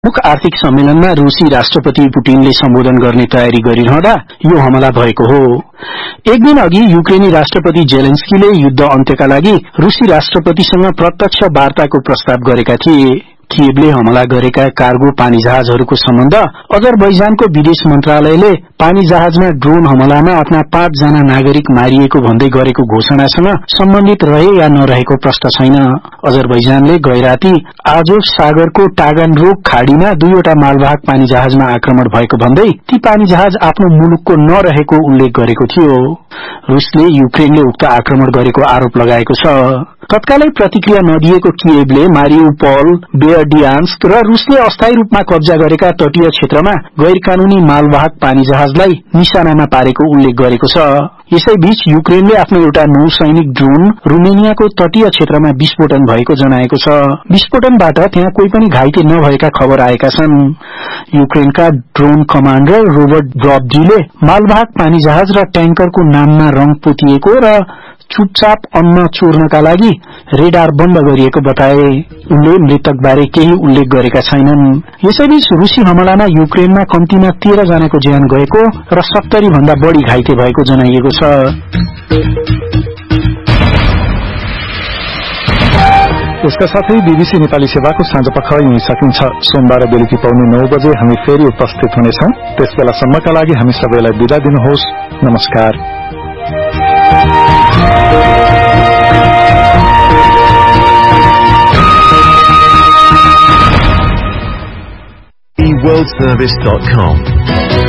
मुख्य आर्थिक सम्मेलनमा रूसी राष्ट्रपति पुटिनले सम्बोधन गर्ने तयारी गरिरहँदा यो हमला भएको हो। एक दिन अघि युक्रेनी राष्ट्रपति जेलेन्स्कीले युद्ध अन्त्यका लागि रूसी राष्ट्रपतिसँग प्रत्यक्ष वार्ताको प्रस्ताव गरेका थिए। कियेवले हमला गरेका कार्गो पानी जहाजहरूको सम्बन्ध अजरबैजानको विदेश मन्त्रालयले पानी जहाजमा ड्रोन हमलामा आफ्ना 5 जना नागरिक मारिएको भन्दै गरेको घोषणासँग सम्बन्धित रहे या नरहेको प्रश्न छैन। अजरबैजानले गैराती आजोव सागरको टागानरोग खाडीमा 2 वटा मालवाहक पानी जहाजमा आक्रमण भएको भन्दै ती पानी जहाज आफ्नो मुलुकको नरहेको उल्लेख गरेको थियो। रूसले युक्रेनले उक्त आक्रमण गरेको आरोप लगाएको छ। तत्कालै प्रतिक्रिया नदिएको कियेवले मारिउपोल, बेयरडियान्स्क र रूसले अस्थायी रूपमा कब्जा गरेका तटीय क्षेत्रमा गैरकानूनी मालवाहक पानी जहाजलाई निशानामा पारेको उल्लेख गरेको छ। यसैबीच युक्रेनले आफ्नो एउटा नौसैनिक ड्रोन रुमेनियाको तटीय क्षेत्रमा विस्फोटन भएको जनाएको छ। विस्फोटनबाट त्यहाँ कोही पनि घाइते नभएका खबर आएका छन्। युक्रेनका ड्रोन कमाण्डर रोबर्ट ब्रब्जीले मालवाहक पानी जहाज र ट्याङ्करको नाममा रंग पोतिएको र चुपचाप अन्न चोर्नका लागि रेडार बन्द गरिएको बताए। उनले मृतकबारे केही उल्लेख गरेका छैनन्। यसैबीच रूसी हमलामा युक्रेनमा कम्तीमा 13 जनाको ज्यान गएको र 70 भन्दा बढ़ी घाइते भएको जनाइएको छ। यसका साथै बीबीसी नेपाली सेवाको साँझपख यही सकिन्छ। सोमबार बेलुकी पौने 9 बजे हामी फेरि उपस्थित हुनेछौं। त्यसबेलासम्मका लागि हामी सबैलाई बिदा दिनुहोस्। नमस्कार। worldservice.com